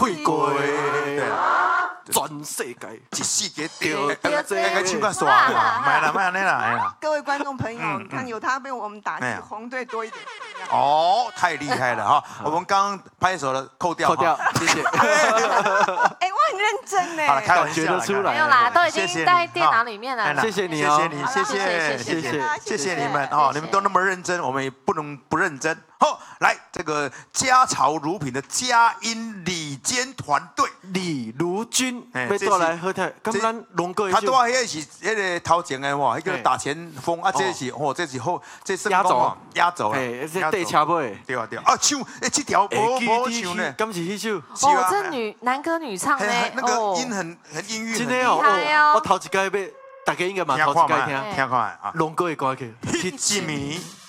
屁股， 对。 全世界一世界丢该唱个耍嘛，买安尼啦，哎啦。 各位观众朋友，你看有他被我们打击，红队多一点。 哦，太厉害了哈！我们刚刚拍手的扣掉， 谢谢。 哎，我很认真呢。 好了，开玩笑出来。 没有啦，都已经在电脑里面了。 谢谢你哦， 谢谢你们哦，你们都那么认真，我们也不能不认真。好，来这个家潮乳品的佳音李坚团队， 李如君，要带来好睇，咁咱龙哥他多迄是迄个头前的哇，迄个打前锋啊，这是这是好，这是压轴， 压轴了， 这对车尾， 对啊，唱这条无唱呢， 敢是迄首？ 哦，这男歌女唱呢， 那个音很音韵， 真的哦，我头一届要大家应该嘛头一届听看啊， 龙哥的歌曲， 一暝。